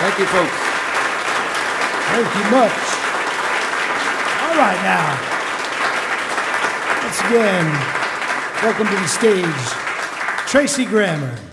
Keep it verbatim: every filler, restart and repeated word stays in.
Thank you, folks. Thank you much. All right, now, once again, welcome to the stage, Tracy Grammer.